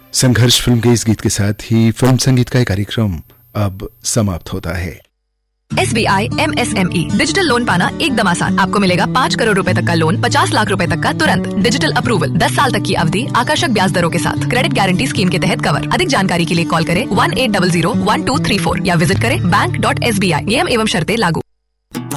संघर्ष फिल्म के इस गीत के साथ ही फिल्म संगीत का कार्यक्रम अब समाप्त होता है। SBI MSME डिजिटल लोन पाना एकदम आसान। आपको मिलेगा 5 करोड़ रुपए तक का लोन 50 लाख रुपए तक का तुरंत। डिजिटल अप्रूवल 10 साल तक की अवधि, आकर्षक ब्याज दरों के साथ। क्रेडिट गारंटी स्कीम के तहत कवर। अधिक जानकारी के लिए कॉल करें 1800 1234 या विजिट करें bank.sbi। नियम एवं शर्तें लागू।